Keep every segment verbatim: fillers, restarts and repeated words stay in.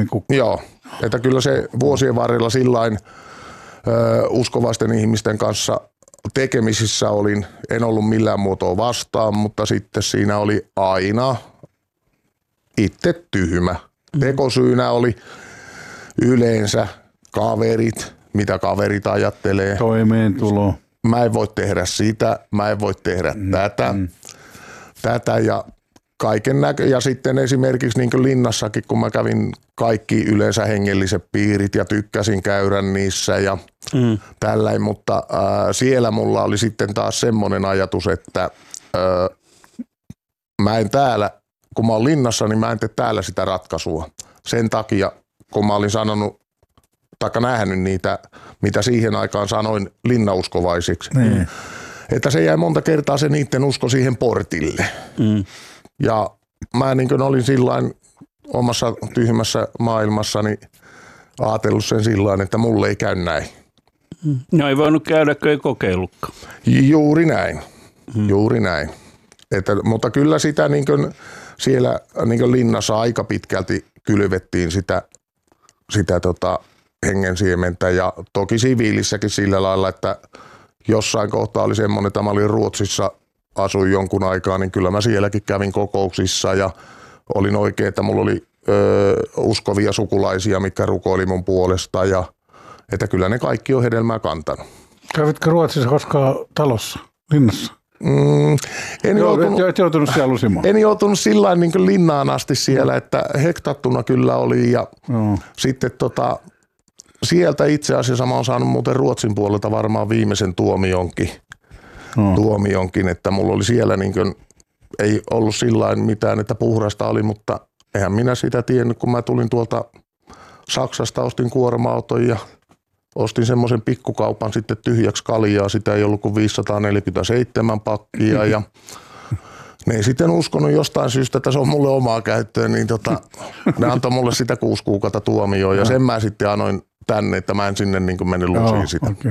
toinen kukka. Joo, että kyllä se vuosien varrella sillain ö, uskovaisten ihmisten kanssa tekemisissä olin, en ollut millään muotoa vastaan, mutta sitten siinä oli aina itse tyhmä. Tekosyynä oli yleensä kaverit, mitä kaverit ajattelee. Toimeentulo. Mä en voi tehdä sitä, mä en voi tehdä mm. tätä, mm. tätä ja kaiken näkö. Ja sitten esimerkiksi niin kuin linnassakin, kun mä kävin kaikki yleensä hengelliset piirit ja tykkäsin käydä niissä ja mm. tälläin, mutta äh, siellä mulla oli sitten taas semmoinen ajatus, että äh, mä en täällä, kun mä oon linnassa, niin mä en tee täällä sitä ratkaisua. Sen takia, kun mä olin sanonut, taikka nähnyt niitä, mitä siihen aikaan sanoin linnauskovaisiksi. Mm. Että se jäi monta kertaa se niiden usko siihen portille. Mm. Ja mä niin kuin olin sillain omassa tyhmässä maailmassani ajatellut sen sillain, että mulle ei käy näin. No ei voinut käydä, kun ei kokeillutkaan. Juuri näin. Mm. Juuri näin. Että, mutta kyllä sitä niin kuin siellä niin kuin linnassa aika pitkälti kylvettiin sitä, sitä tota hengen siementä ja toki siviilissäkin sillä lailla, että jossain kohtaa oli semmoinen, että mä olin Ruotsissa, asuin jonkun aikaa, niin kyllä mä sielläkin kävin kokouksissa ja olin oikein, että mulla oli ö, uskovia sukulaisia, mitkä rukoili mun puolesta ja että kyllä ne kaikki on hedelmää kantanut. Kävitkö Ruotsissa koskaan talossa, linnassa? Mm, en, Joo, joutunut, et joutunut siellä lusimaan. En joutunut sillä niin kuin linnaan asti siellä, että hektattuna kyllä oli ja no. sitten tota, sieltä itse asiassa mä oon saanut muuten Ruotsin puolelta varmaan viimeisen tuomionkin, no. tuomionkin että mulla oli siellä niin kuin, ei ollut sillain mitään, että puhdasta oli, mutta eihän minä sitä tiennyt, kun mä tulin tuolta Saksasta, ostin kuorma-auton ja ostin semmoisen pikkukaupan sitten tyhjäksi kaljaa, sitä ei ollut kuin viisisataaneljäkymmentäseitsemän pakkia ja ne ei sitten uskonut jostain syystä, että se on mulle omaa käyttöön, niin tota, ne antoi mulle sitä kuusi kuukautta tuomioon ja sen mä sitten annoin tänne, että mä en sinne niin kuin mennyt lusiin sitä. Okay.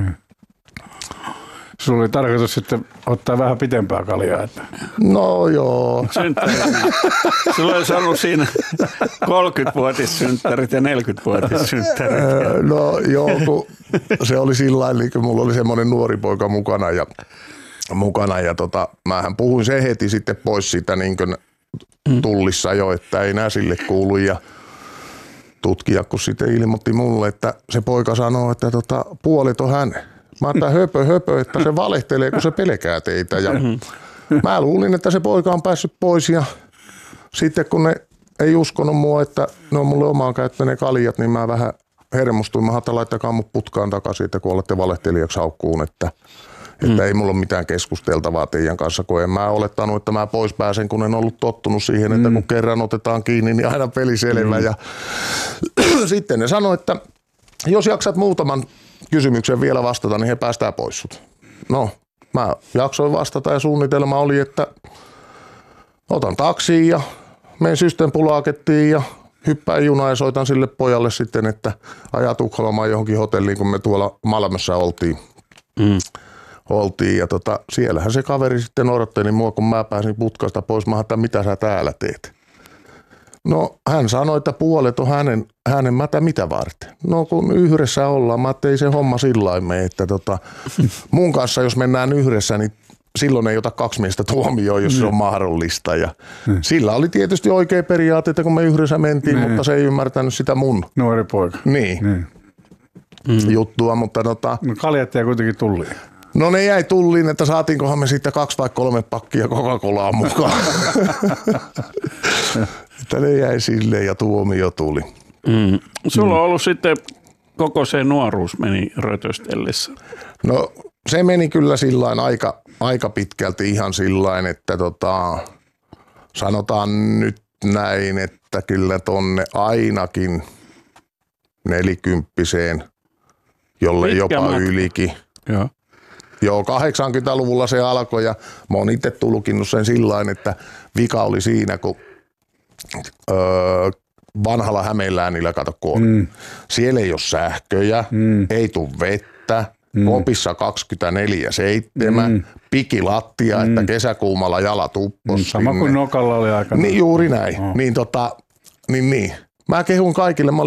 Sulla oli tarkoitus sitten ottaa vähän pitempää kaljaa. Että. No joo. Sulla olisi ollut siinä kolmekymmentävuotissynttärit ja neljäkymmentävuotissynttärit. No joo, kun se oli sillä lailla, kun mulla oli semmoinen nuori poika mukana ja, mukana ja tota, mähän puhuin se heti sitten pois siitä niin kuin tullissa jo, että ei nää sille kuulu ja tutkija kun sitten ilmoitti mulle, että se poika sanoo, että tota, puolet on hänen. Mä otan höpö höpö, että se valehtelee, kun se pelkää teitä. Ja mä luulin, että se poika on päässyt pois ja sitten kun ne ei uskonut mua, että ne on mulle omaan käyttöön ne kaljat, niin mä vähän hermostuin. Mä ajattelin, laittakaa mut putkaan takaisin, että kun olette valehtelijaksi haukkuun, että, että mm. ei mulla ole mitään keskusteltavaa teidän kanssa, kun en mä olettanut, että mä pois pääsen, kun en ollut tottunut siihen, että kun kerran otetaan kiinni, niin aina peli selvä. Mm. Ja sitten ne sanoi, että jos jaksat muutaman kysymykseen vielä vastata, niin he päästään pois sut. No, mä jaksoin vastata ja suunnitelma oli, että otan taksiin ja menen Systembolagettiin ja hyppään junaan ja soitan sille pojalle sitten, että ajaa Tukholmaan johonkin hotelliin, kun me tuolla Malmössä oltiin. Mm. oltiin. Ja tota, siellähän se kaveri sitten odotteli mua, kun mä pääsin putkasta pois. Mä ajattelin, mitä sä täällä teet? No hän sanoi, että puolet on hänen, hänen mätä mitä varten. No kun yhdessä ollaan, mä ei se homma sillain mene, että tota, mun kanssa jos mennään yhdessä, niin silloin ei ota kaksi miestä tuomioon, jos mm. se on mahdollista. Ja mm. sillä oli tietysti oikea periaate, että kun me yhdessä mentiin, mm. mutta se ei ymmärtänyt sitä mun. Nuori poika. Niin. Mm. juttua, mutta tota. No kaljat jäi kuitenkin tulliin. No ne jäi tulliin, että saatiinkohan me sitten kaksi vai kolme pakkia Coca-Colaa mukaan. Että ne jäi silleen ja tuomio tuli. Mm. Sulla on ollut sitten koko se nuoruus meni rötöstellessä. No se meni kyllä sillain aika, aika pitkälti ihan sillain, että tota, sanotaan nyt näin, että kyllä tonne ainakin nelikymppiseen, jolle Pitkä jopa matka. Ylikin. Joo. Joo, kahdeksankymmentäluvulla se alkoi ja mä oon itse tulkinnut sen sillain, että vika oli siinä, kun öö, vanhalla Hämeenläänillä, kato kun mm. siellä ei ole sähköjä, mm. ei tule vettä, mm. kopissa kaksikymmentäneljä seitsemän, mm. pikilattia, mm. että kesäkuumalla jalat uppos. Mm, sama kuin nokalla oli aikana. Niin juuri näin. Oh. Niin, tota, niin, niin. Mä kehun kaikille. Mä